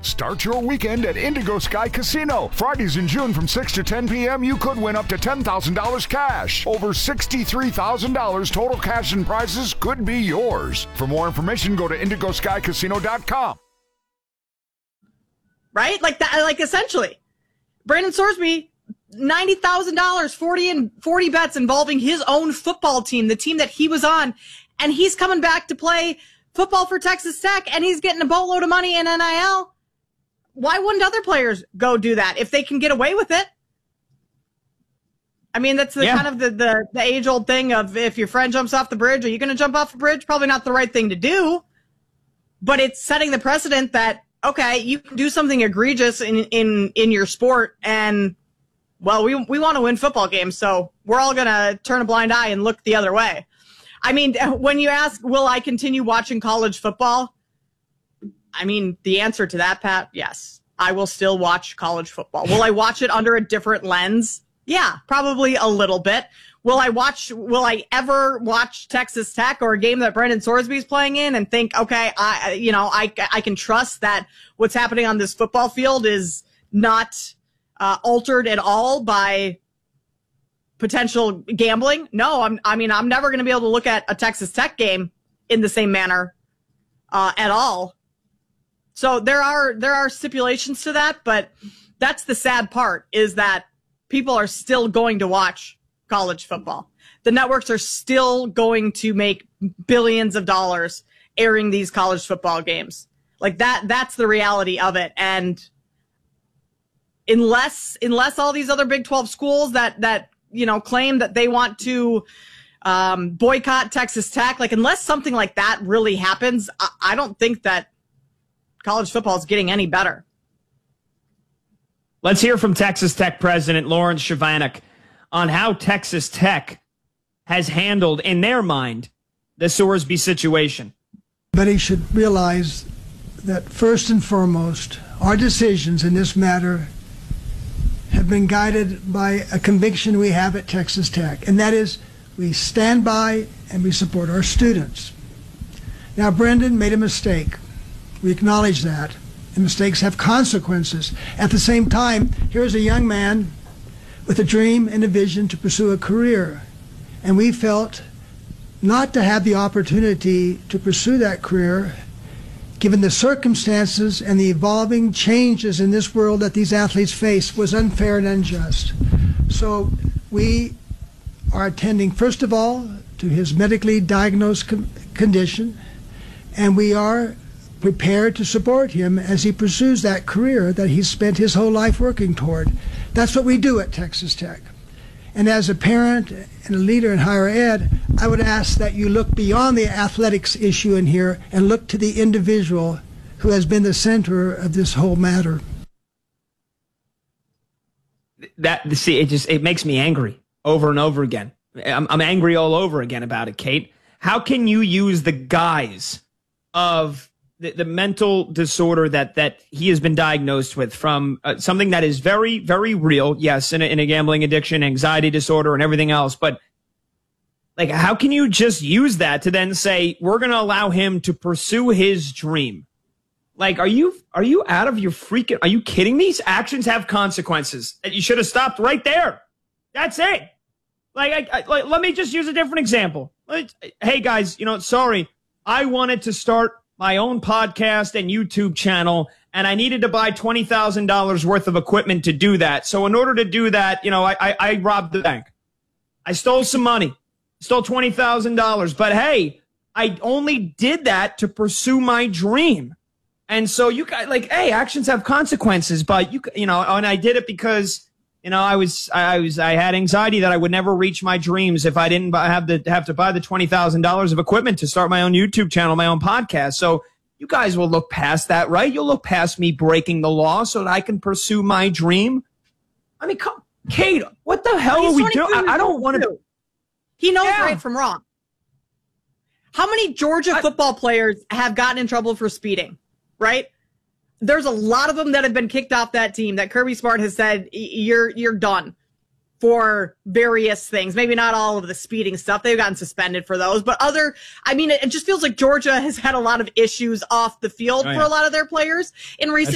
Start your weekend at Indigo Sky Casino. Fridays in June from 6 to 10 p.m., you could win up to $10,000 cash. Over $63,000 total cash and prizes could be yours. For more information, go to indigoskycasino.com. Right? Like that, like essentially. Brandon Sorsby, $90,000, 40 bets involving his own football team, the team that he was on, and he's coming back to play football for Texas Tech, and he's getting a boatload of money in NIL. Why wouldn't other players go do that if they can get away with it? I mean, that's the kind of the age-old thing of if your friend jumps off the bridge, are you going to jump off the bridge? Probably not the right thing to do, but it's setting the precedent that, okay, you can do something egregious in your sport, and, well, we want to win football games, so we're all going to turn a blind eye and look the other way. I mean, when you ask, will I continue watching college football? I mean, the answer to that, Pat, yes. I will still watch college football. Will I watch it under a different lens? Yeah, probably a little bit. Will I ever watch Texas Tech or a game that Brandon Sorsby's playing in and think, okay, I can trust that what's happening on this football field is not altered at all by potential gambling? No, I'm never going to be able to look at a Texas Tech game in the same manner at all. So there are stipulations to that, but that's the sad part, is that people are still going to watch college football. The networks are still going to make billions of dollars airing these college football games. Like that's the reality of it. And unless all these other Big 12 schools that claim that they want to boycott Texas Tech, like unless something like that really happens, I don't think that college football is getting any better. Let's hear from Texas Tech President Lawrence Shavanik on how Texas Tech has handled, in their mind, the Sorsby situation. But he should realize that first and foremost, our decisions in this matter have been guided by a conviction we have at Texas Tech, and that is we stand by and we support our students. Now, Brendan made a mistake. We acknowledge that. And mistakes have consequences. At the same time, here's a young man with a dream and a vision to pursue a career. And we felt not to have the opportunity to pursue that career, given the circumstances and the evolving changes in this world that these athletes face, was unfair and unjust. So we are attending, first of all, to his medically diagnosed condition, and we are prepared to support him as he pursues that career that he's spent his whole life working toward. That's what we do at Texas Tech. And as a parent and a leader in higher ed, I would ask that you look beyond the athletics issue in here and look to the individual who has been the center of this whole matter. It makes me angry over and over again. I'm angry all over again about it, Kate. How can you use the guise of the mental disorder that he has been diagnosed with from something that is very, very real, yes, in a gambling addiction, anxiety disorder, and everything else, but like, how can you just use that to then say, we're going to allow him to pursue his dream? Like, are you out of your freaking, are you kidding me? These actions have consequences that you should have stopped right there. That's it. Like, let me just use a different example. Hey guys, sorry, I wanted to start my own podcast and YouTube channel, and I needed to buy $20,000 worth of equipment to do that. So in order to do that, I robbed the bank. I stole some money, stole $20,000. But hey, I only did that to pursue my dream. And so you guys, hey, actions have consequences. But and I did it because I had anxiety that I would never reach my dreams if I didn't have to buy the $20,000 of equipment to start my own YouTube channel, my own podcast. So you guys will look past that, right? You'll look past me breaking the law so that I can pursue my dream. I mean, Kate, what the hell are we doing? I don't want to. He knows right from wrong. How many Georgia football players have gotten in trouble for speeding, right? There's a lot of them that have been kicked off that team that Kirby Smart has said, you're done for various things. Maybe not all of the speeding stuff. They've gotten suspended for those, but it just feels like Georgia has had a lot of issues off the field for a lot of their players in recent